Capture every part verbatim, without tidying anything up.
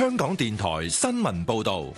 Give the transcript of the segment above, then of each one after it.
香港電台新聞報道。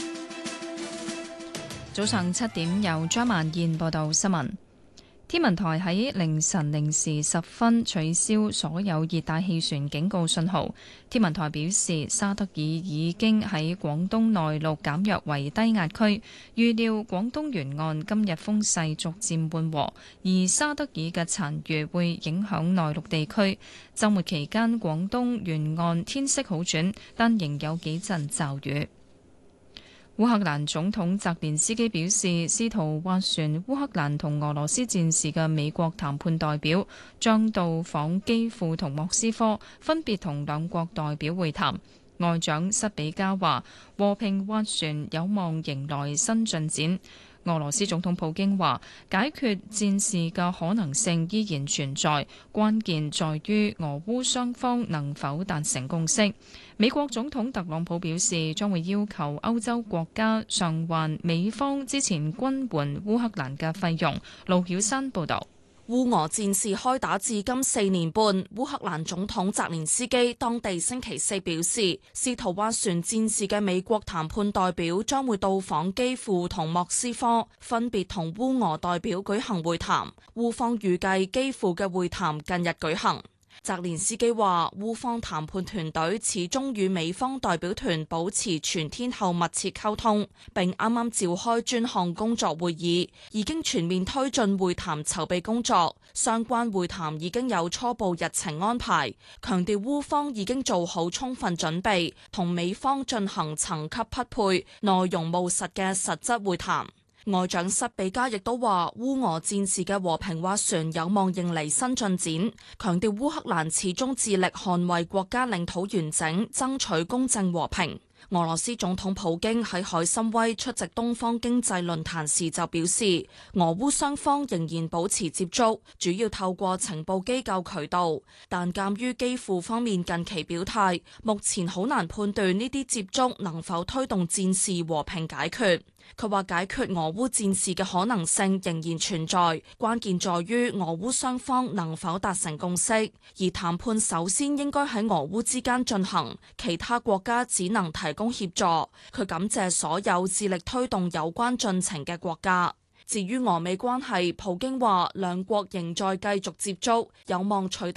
早上七點由張萬燕報道新聞。天文台喺凌晨零時十分取消所有熱帶氣旋警告信號。天文台表示，沙德爾已經喺廣東內陸減弱為低壓區，預料廣東沿岸今日風勢逐漸緩和，而沙德爾嘅殘餘會影響內陸地區。週末期間，廣東沿岸天色好轉，但仍有幾陣驟雨。烏克蘭總統澤連斯基表示，試圖斡旋烏克蘭同俄羅斯戰事嘅美國談判代表將到訪基輔同莫斯科，分別同兩國代表會談。外長塞比加話，和平斡旋有望迎來新進展。俄羅斯總統普京話，解決戰事嘅可能性依然存在，關鍵在於俄烏雙方能否達成共識。美國總統特朗普表示，將會要求歐洲國家償還美方之前軍援烏克蘭嘅費用。盧曉山報導。 烏俄戰事開打至今四年半，烏克蘭總統澤連斯基當地星期四表示，試圖斡旋戰事嘅美國談判代表將會到訪基輔同莫斯科，分別同烏俄代表舉行會談。烏方預計基輔嘅會談近日舉行。澤連斯基話，烏方談判團隊始終與美方代表團保持全天候密切溝通，並啱啱召開專項工作會議，已經全面推進會談籌備工作。相關會談已經有初步日程安排，強調烏方已經做好充分準備，同美方進行層級匹配、內容務實嘅實質會談。外長塞比加亦都話，烏俄戰事嘅和平斡旋有望迎嚟新進展，強調烏克蘭始終致力捍衛國家領土完整，爭取公正和平。俄羅斯總統普京喺海參崴出席東方經濟論壇時就表示，俄烏雙方仍然保持接觸，主要透過情報機構渠道，但鑑於基輔方面近期表態，目前好難判斷呢啲接觸能否推動戰事和平解決。佢話解決俄烏戰事嘅可能性仍然存在，關鍵在於俄烏雙方能否達成共識，而談判首先應該喺俄烏之間進行，其他國家只能提供協助。佢感謝所有致力推動有關進程嘅國家。至於俄美關係，普京話兩國仍在繼續接觸，有望取得